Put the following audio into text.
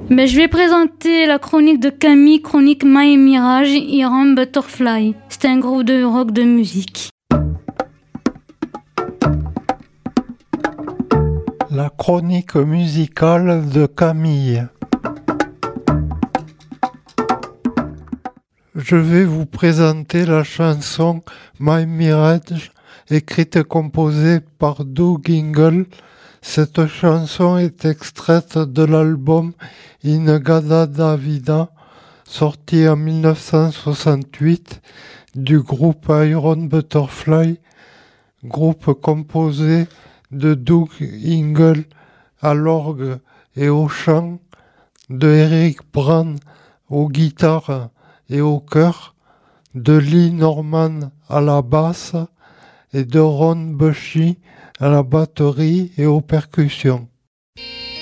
Je vais présenter la chronique de Camille, chronique My Mirage, Iran Butterfly. C'est un groupe de rock de musique. La chronique musicale de Camille. Je vais vous présenter la chanson My Mirage, écrite et composée par Doug Ingle. Cette chanson est extraite de l'album In-Gadda Vida, sorti en 1968 du groupe Iron Butterfly, groupe composé de Doug Ingle à l'orgue et au chant, de Eric Brand aux guitares et au chœur, de Lee Norman à la basse et de Ron Bushy à la batterie et aux percussions.